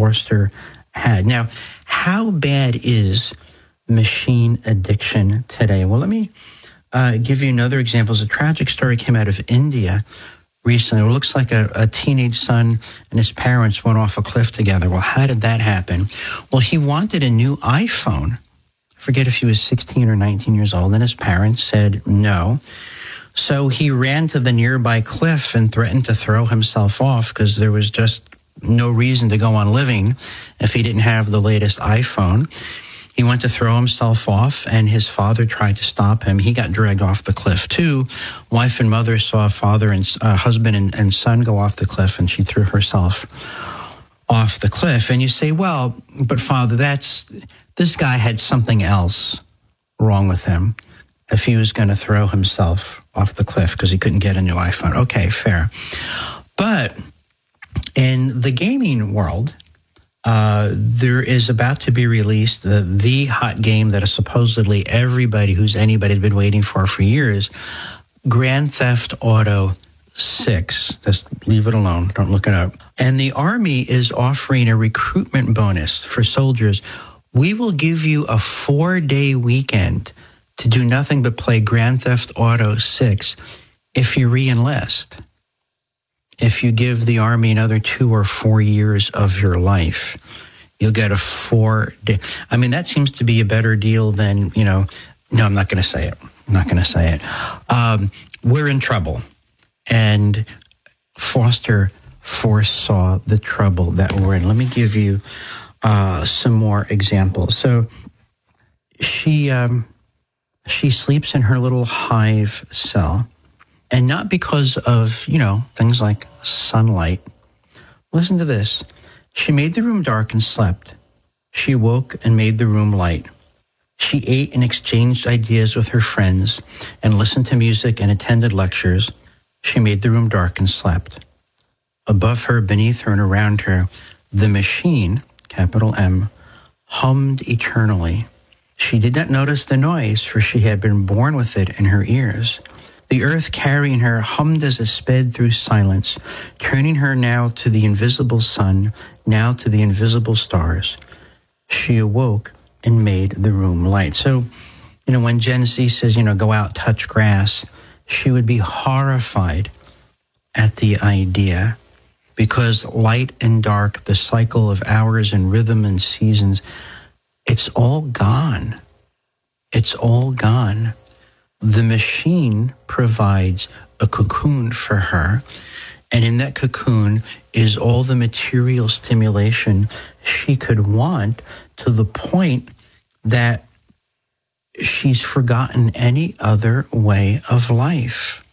Forster had. Now, how bad is machine addiction today? Well, let me give you another example. A tragic story came out of India recently. It looks like a teenage son and his parents went off a cliff together. Well, how did that happen? Well, he wanted a new iPhone. I forget if he was 16 or 19 years old, and his parents said no. So he ran to the nearby cliff and threatened to throw himself off because there was just no reason to go on living if he didn't have the latest iPhone. He went to throw himself off, and his father tried to stop him. He got dragged off the cliff, too. Wife and mother saw father and husband and son go off the cliff, and she threw herself off the cliff. And you say, well, but Father, this guy had something else wrong with him if he was going to throw himself off the cliff because he couldn't get a new iPhone. Okay, fair. But in the gaming world, there is about to be released the hot game that is supposedly anybody has been waiting for years, Grand Theft Auto 6. Just leave it alone. Don't look it up. And the Army is offering a recruitment bonus for soldiers. We will give you a 4-day weekend to do nothing but play Grand Theft Auto 6 if you re-enlist. If you give the Army another 2 or 4 years of your life, you'll get a 4-day. I mean, that seems to be a better deal than, no, I'm not going to say it. We're in trouble. And Foster foresaw the trouble that we're in. Let me give you some more examples. So she sleeps in her little hive cell. And not because of, things like sunlight. Listen to this. She made the room dark and slept. She woke and made the room light. She ate and exchanged ideas with her friends and listened to music and attended lectures. She made the room dark and slept. Above her, beneath her, and around her, the machine, capital M, hummed eternally. She did not notice the noise, for she had been born with it in her ears. The earth carrying her hummed as it sped through silence, turning her now to the invisible sun, now to the invisible stars. She awoke and made the room light. So, when Gen Z says, go out, touch grass, she would be horrified at the idea, because light and dark, the cycle of hours and rhythm and seasons, it's all gone. It's all gone. The machine provides a cocoon for her, and in that cocoon is all the material stimulation she could want, to the point that she's forgotten any other way of life.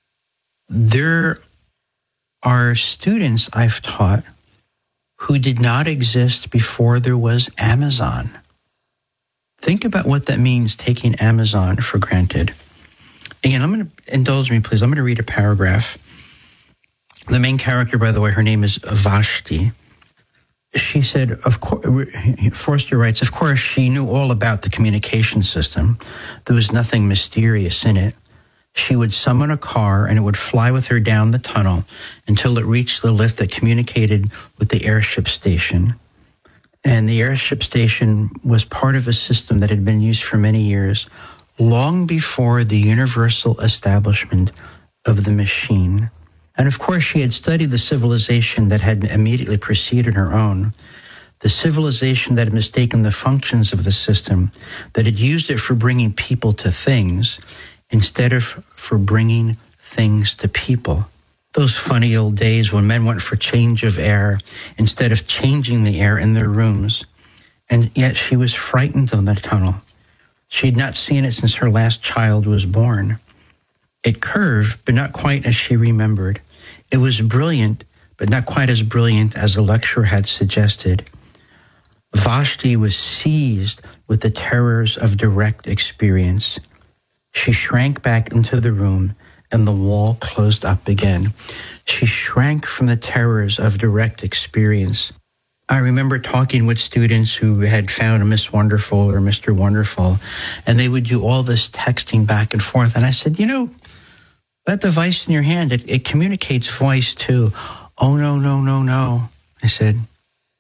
There are students I've taught who did not exist before there was Amazon. Think about what that means, taking Amazon for granted. Again, I'm going to indulge me, please. I'm going to read a paragraph. The main character, by the way, her name is Vashti. She said, of course, Forster writes, of course, she knew all about the communication system. There was nothing mysterious in it. She would summon a car and it would fly with her down the tunnel until it reached the lift that communicated with the airship station. And the airship station was part of a system that had been used for many years, long before the universal establishment of the machine. And of course, she had studied the civilization that had immediately preceded her own, the civilization that had mistaken the functions of the system, that had used it for bringing people to things instead of for bringing things to people. Those funny old days when men went for change of air instead of changing the air in their rooms. And yet she was frightened of the tunnel. She had not seen it since her last child was born. It curved, but not quite as she remembered. It was brilliant, but not quite as brilliant as the lecturer had suggested. Vashti was seized with the terrors of direct experience. She shrank back into the room, and the wall closed up again. She shrank from the terrors of direct experience. I remember talking with students who had found a Miss Wonderful or Mr. Wonderful, and they would do all this texting back and forth. And I said, that device in your hand, it communicates voice too. Oh, no. I said,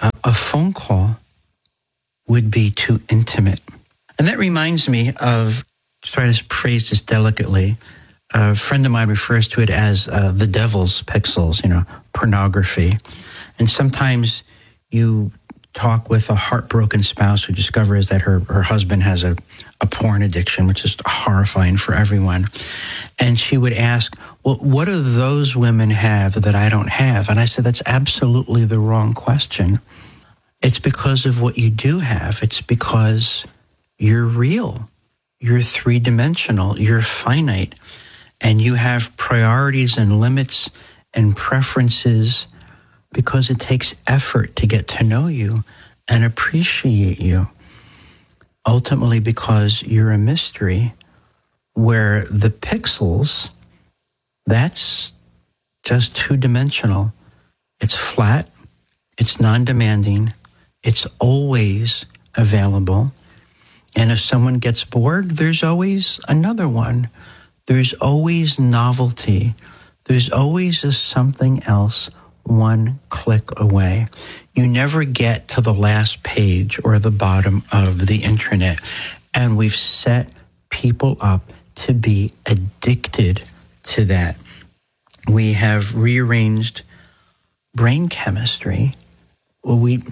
a phone call would be too intimate. And that reminds me of, to try to phrase this delicately, a friend of mine refers to it as the devil's pixels, pornography. And sometimes you talk with a heartbroken spouse who discovers that her husband has a porn addiction, which is horrifying for everyone. And she would ask, well, what do those women have that I don't have? And I said, that's absolutely the wrong question. It's because of what you do have. It's because you're real. You're three-dimensional. You're finite. And you have priorities and limits and preferences because it takes effort to get to know you and appreciate you. Ultimately, because you're a mystery, where the pixels, that's just two-dimensional. It's flat, it's non-demanding, it's always available. And if someone gets bored, there's always another one. There's always novelty. There's always a something else one click away. You never get to the last page or the bottom of the internet. And we've set people up to be addicted to that. We have rearranged brain chemistry. When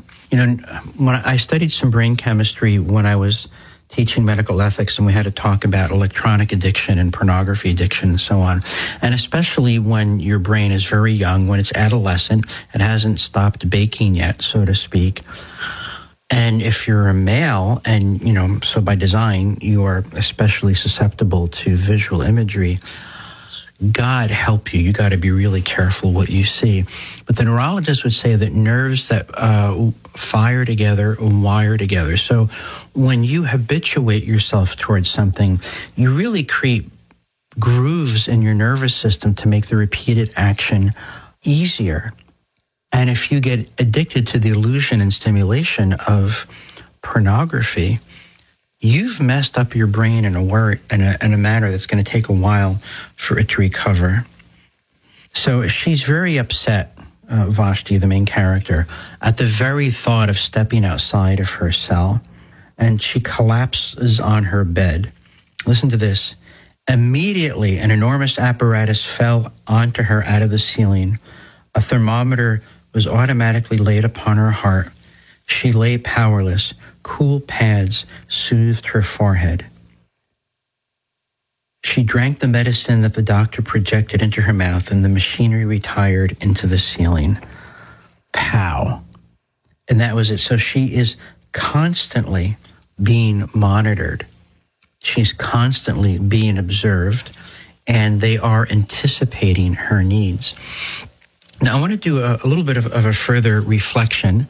I studied some brain chemistry when I was teaching medical ethics, and we had to talk about electronic addiction and pornography addiction and so on. And especially when your brain is very young, when it's adolescent, it hasn't stopped baking yet, so to speak. And if you're a male, and, so by design, you are especially susceptible to visual imagery, God help you. You got to be really careful what you see. But the neurologist would say that nerves that fire together wire together. So when you habituate yourself towards something, you really create grooves in your nervous system to make the repeated action easier. And if you get addicted to the illusion and stimulation of pornography, you've messed up your brain in a manner that's going to take a while for it to recover. So she's very upset, Vashti, the main character, at the very thought of stepping outside of her cell, and she collapses on her bed. Listen to this. Immediately, an enormous apparatus fell onto her out of the ceiling. A thermometer was automatically laid upon her heart. She lay powerless. Cool pads soothed her forehead. She drank the medicine that the doctor projected into her mouth, and the machinery retired into the ceiling. Pow. And that was it. So she is constantly being monitored. She's constantly being observed, and they are anticipating her needs. Now, I want to do a little bit of a further reflection,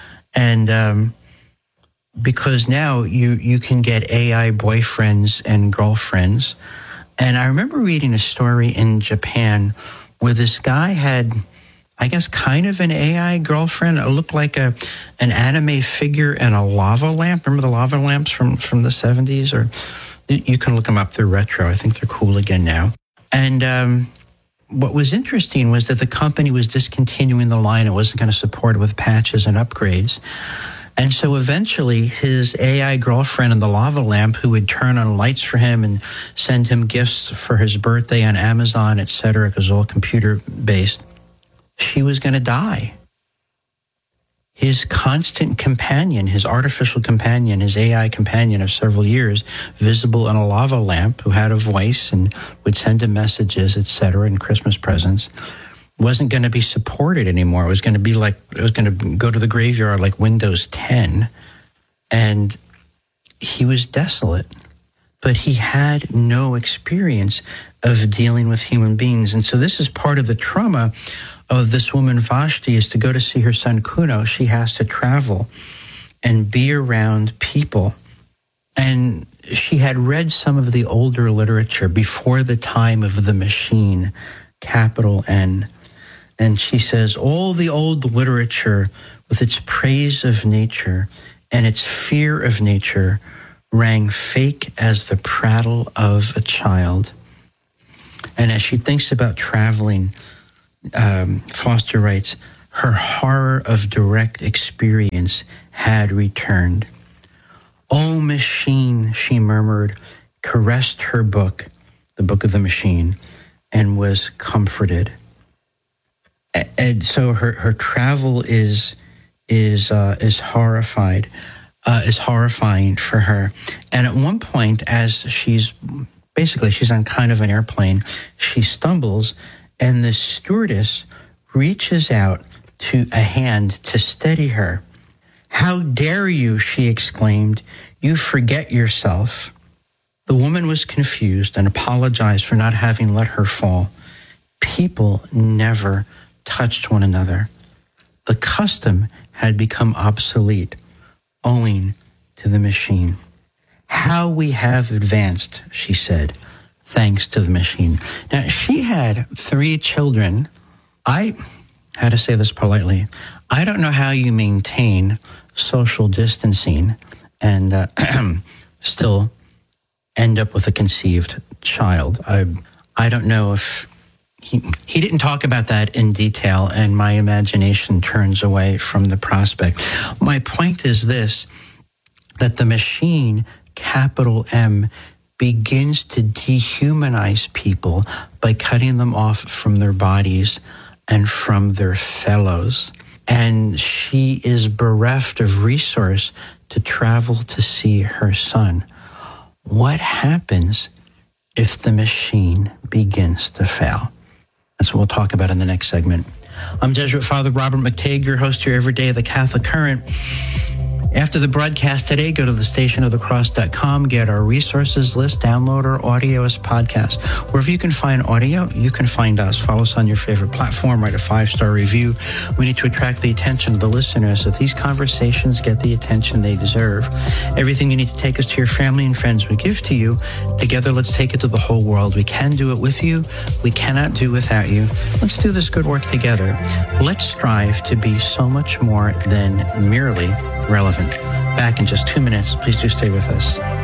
and because now you can get AI boyfriends and girlfriends. And I remember reading a story in Japan where this guy had, I guess, kind of an AI girlfriend. It looked like an anime figure and a lava lamp. Remember the lava lamps from the 70s? Or you can look them up. They're retro. I think they're cool again now. And what was interesting was that the company was discontinuing the line. It wasn't going to support it with patches and upgrades. And so eventually his AI girlfriend and the lava lamp, who would turn on lights for him and send him gifts for his birthday on Amazon, etc., because it was all computer-based, she was going to die. His constant companion, his artificial companion, his AI companion of several years, visible in a lava lamp, who had a voice and would send him messages, etc., and Christmas presents, wasn't going to be supported anymore. It was going to go to the graveyard like Windows 10. And he was desolate. But he had no experience of dealing with human beings. And so this is part of the trauma of this woman, Vashti, is to go to see her son, Kuno. She has to travel and be around people. And she had read some of the older literature before the time of the machine, capital N. And she says, all the old literature with its praise of nature and its fear of nature rang fake as the prattle of a child. And as she thinks about traveling, Foster writes, Her horror of direct experience had returned. "Oh, machine," she murmured, caressed her book, the book of the machine, and was comforted. And so her travel is horrifying for her. And at one point, as she's on kind of an airplane, she stumbles, and the stewardess reaches out to a hand to steady her. "How dare you," she exclaimed. "You forget yourself." The woman was confused and apologized for not having let her fall. People never touched one another. The custom had become obsolete, owing to the machine. "How we have advanced," she said, "thanks to the machine." Now, she had 3 children. How to say this politely, I don't know how you maintain social distancing and still end up with a conceived child. I don't know if he didn't talk about that in detail, and my imagination turns away from the prospect. My point is this, that the machine, capital M, begins to dehumanize people by cutting them off from their bodies and from their fellows. And she is bereft of resource to travel to see her son. What happens if the machine begins to fail? That's what we'll talk about in the next segment. I'm Jesuit Father Robert McTague, your host here every day of the Catholic Current. After the broadcast today, go to thestationofthecross.com, get our resources list, download our audio as podcast. Wherever you can find audio, you can find us. Follow us on your favorite platform, write a 5-star review. We need to attract the attention of the listeners so these conversations get the attention they deserve. Everything you need to take us to your family and friends we give to you. Together, let's take it to the whole world. We can do it with you. We cannot do without you. Let's do this good work together. Let's strive to be so much more than merely relevant. Back in just 2 minutes. Please do stay with us.